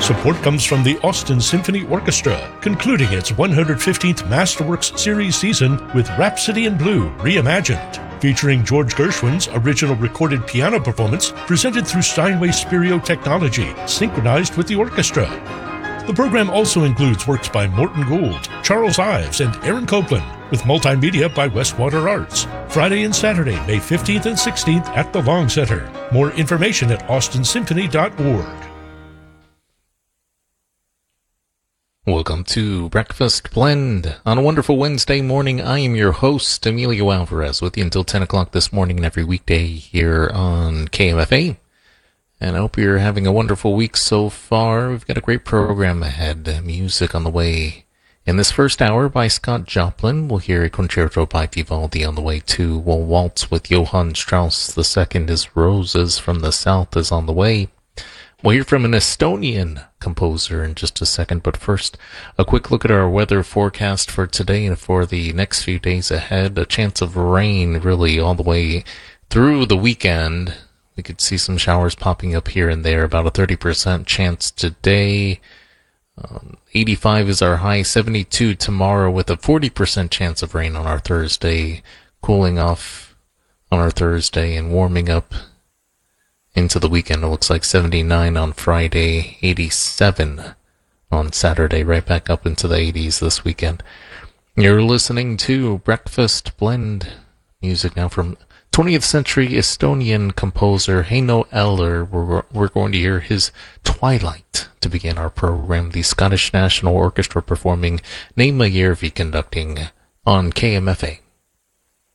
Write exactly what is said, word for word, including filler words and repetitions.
Support comes from the Austin Symphony Orchestra, concluding its one hundred fifteenth Masterworks Series season with Rhapsody in Blue Reimagined, featuring George Gershwin's original recorded piano performance presented through Steinway Stereo technology, synchronized with the orchestra. The program also includes works by Morton Gould, Charles Ives, and Aaron Copland, with multimedia by Westwater Arts. Friday and Saturday, May fifteenth and sixteenth at the Long Center. More information at austin symphony dot org. Welcome to Breakfast Blend. On a wonderful Wednesday morning, I am your host, Emilio Alvarez, with you until ten o'clock this morning and every weekday here on K M F A. And I hope you're having a wonderful week so far. We've got a great program ahead. Music on the way. In this first hour by Scott Joplin, we'll hear a concerto by Vivaldi on the way too. We'll waltz with Johann Strauss. The second is Roses from the South is on the way. We'll hear from an Estonian composer in just a second, but first, a quick look at our weather forecast for today and for the next few days ahead. A chance of rain really all the way through the weekend. We could see some showers popping up here and there, about a thirty percent chance today. Um, eighty-five is our high, seventy-two tomorrow with a forty percent chance of rain on our Thursday, cooling off on our Thursday and warming up into the weekend. It looks like seventy-nine on Friday, eighty-seven on Saturday, right back up into the eighties this weekend. You're listening to Breakfast Blend, music now from twentieth century Estonian composer Heino Eller. We're, we're going to hear his Twilight to begin our program. The Scottish National Orchestra performing, Naima Järvi conducting on K M F A.